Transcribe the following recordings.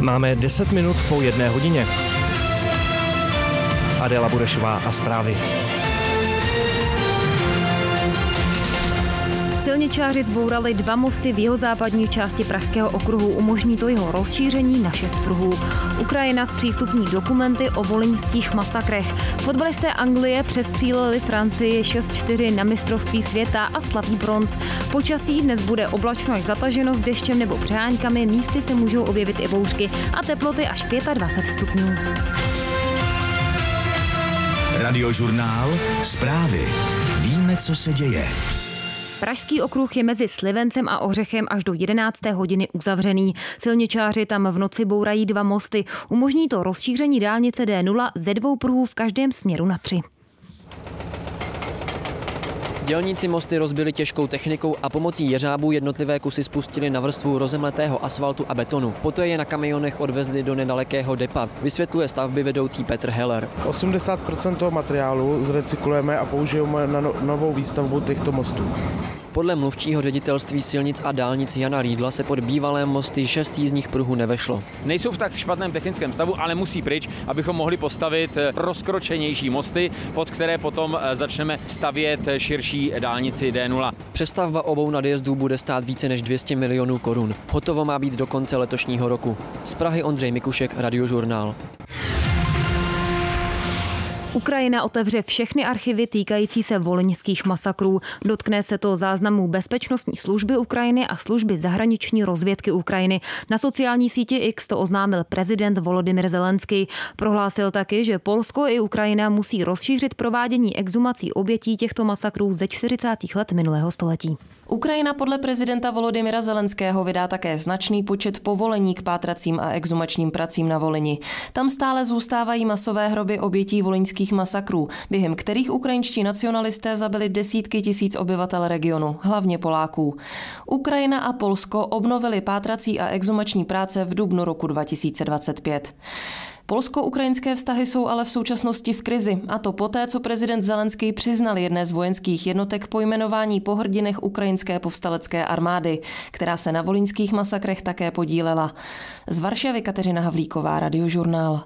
Máme 10 minut po 1 hodině. Adéla Burešová a zprávy. Silničáři zbourali 2 mosty v jihozápadní části Pražského okruhu. Umožní to jeho rozšíření na 6 pruhů. Ukrajina zpřístupní dokumenty o volyňských masakrech. Fotbalisté Anglie přestříleli Francii 6-4 na mistrovství světa a slaví bronz. Počasí dnes bude oblačno až zataženo s deštěm nebo přeháňkami. Místy se můžou objevit i bouřky a teploty až 25 stupňů. Radiožurnál, zprávy. Víme, co se děje. Pražský okruh je mezi Slivencem a Ořechem až do 11. hodiny uzavřený. Silničáři tam v noci bourají 2 mosty. Umožní to rozšíření dálnice D0 ze 2 pruhů v každém směru na 3. Dělníci mosty rozbili těžkou technikou a pomocí jeřábů jednotlivé kusy spustili na vrstvu rozemletého asfaltu a betonu. Poté je na kamionech odvezli do nedalekého depa, vysvětluje stavby vedoucí Petr Heller. 80% toho materiálu zrecyklujeme a použijeme na novou výstavbu těchto mostů. Podle mluvčího ředitelství silnic a dálnic Jana Rýdla se pod bývalé mosty 6 jízdních pruhů nevešlo. Nejsou v tak špatném technickém stavu, ale musí pryč, abychom mohli postavit rozkročenější mosty, pod které potom začneme stavět širší dálnici D0. Přestavba obou nadjezdů bude stát více než 200 milionů korun. Hotovo má být do konce letošního roku. Z Prahy Ondřej Mikušek, Radiožurnál. Ukrajina otevře všechny archivy týkající se volyňských masakrů. Dotkne se to záznamů bezpečnostní služby Ukrajiny a služby zahraniční rozvědky Ukrajiny. Na sociální síti X to oznámil prezident Volodymyr Zelenský. Prohlásil taky, že Polsko i Ukrajina musí rozšířit provádění exhumací obětí těchto masakrů ze 40. let minulého století. Ukrajina podle prezidenta Volodymyra Zelenského vydá také značný počet povolení k pátracím a exhumačním pracím na Volyni. Tam stále zůstávají masové hroby obětí volyňských masakrů, během kterých ukrajinští nacionalisté zabili desítky tisíc obyvatel regionu, hlavně Poláků. Ukrajina a Polsko obnovili pátrací a exhumační práce v dubnu roku 2025. Polsko-ukrajinské vztahy jsou ale v současnosti v krizi, a to poté, co prezident Zelenský přiznal jedné z vojenských jednotek pojmenování po hrdinech ukrajinské povstalecké armády, která se na volyňských masakrech také podílela. Z Varšavy Kateřina Havlíková, Radiožurnál.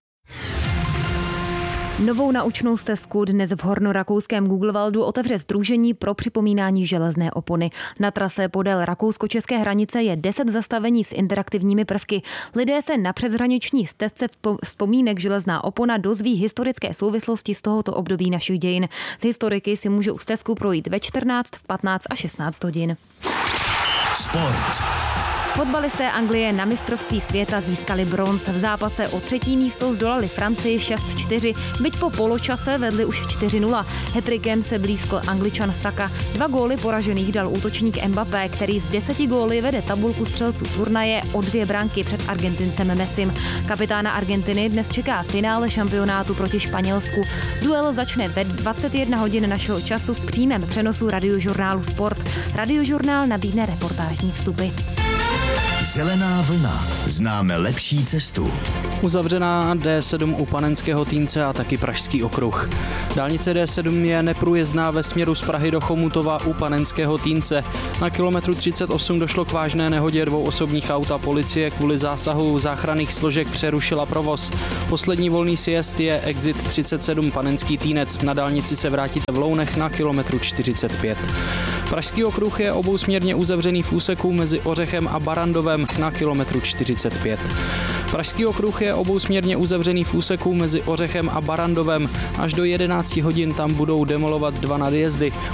Novou naučnou stezku dnes v hornorakouském Guglwaldu otevře sdružení pro připomínání železné opony. Na trase podél rakousko-české hranice je 10 zastavení s interaktivními prvky. Lidé se na přeshraniční stezce vzpomínek železná opona dozví historické souvislosti z tohoto období našich dějin. Z historiky si můžou stezku projít ve 14, v 15 a 16 hodin. Sport. Fotbalisté Anglie na mistrovství světa získali bronz. V zápase o 3. místo zdolali Francii 6-4, byť po poločase vedli už 4-0. Hat-trickem se blízkl Angličan Saka. 2 góly poražených dal útočník Mbappé, který z 10 góly vede tabulku střelců turnaje o 2 branky před Argentincem Messim. Kapitána Argentiny dnes čeká finále šampionátu proti Španělsku. Duel začne ve 21 hodin našeho času v přímém přenosu Radiožurnálu Sport. Radiožurnál nabídne reportážní vstupy. Zelená vlna. Známe lepší cestu. Uzavřená D7 u Panenského Týnce a taky Pražský okruh. Dálnice D7 je neprůjezdná ve směru z Prahy do Chomutova u Panenského Týnce. Na kilometru 38 došlo k vážné nehodě 2 osobních aut a policie kvůli zásahu záchranných složek přerušila provoz. Poslední volný sjezd je exit 37 Panenský Týnec. Na dálnici se vrátíte v Lounech na kilometru 45. Pražský okruh je obousměrně uzavřený v úseku mezi Ořechem a Barandovem na kilometru 45. Pražský okruh je obousměrně uzavřený v úseku mezi Ořechem a Barandovem. Až do 11 hodin tam budou demolovat 2 nadjezdy.